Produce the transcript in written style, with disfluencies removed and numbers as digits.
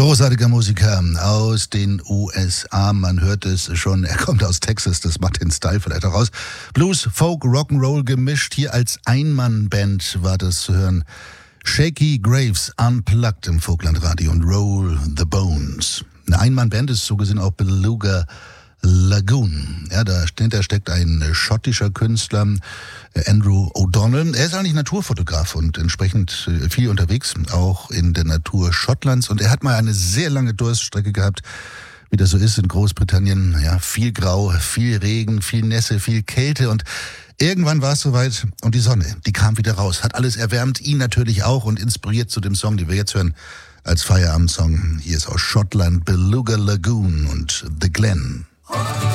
Großartiger Musiker aus den USA, man hört es schon, er kommt aus Texas, das macht den Style vielleicht auch aus. Blues, Folk, Rock'n'Roll gemischt, hier als Einmannband war das zu hören. Shakey Graves Unplugged im Vogtlandradio und Roll the Bones. Eine Einmannband ist so gesehen auch Beluga Lagoon. Ja, dahinter steckt ein schottischer Künstler, Andrew O'Donnell. Er ist eigentlich Naturfotograf und entsprechend viel unterwegs, auch in der Natur Schottlands. Und er hat mal eine sehr lange Durststrecke gehabt, wie das so ist in Großbritannien. Ja, viel Grau, viel Regen, viel Nässe, viel Kälte. Und irgendwann war es soweit und die Sonne, die kam wieder raus. Hat alles erwärmt, ihn natürlich auch und inspiriert zu dem Song, den wir jetzt hören, als Feierabendsong. Hier ist aus Schottland Beluga Lagoon und The Glen.